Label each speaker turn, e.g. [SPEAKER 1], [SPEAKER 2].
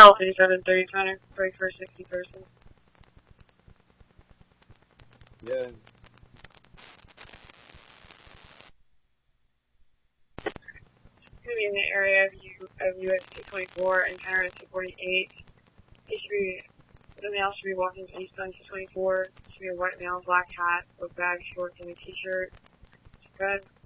[SPEAKER 1] L 5730 center, break for 60 person.
[SPEAKER 2] Yeah.
[SPEAKER 1] Going to be in the area of US 224 and counter at 248. The male should be walking eastbound 224. Should be a white male, black hat, with bag, shorts, and a t-shirt. Go ahead.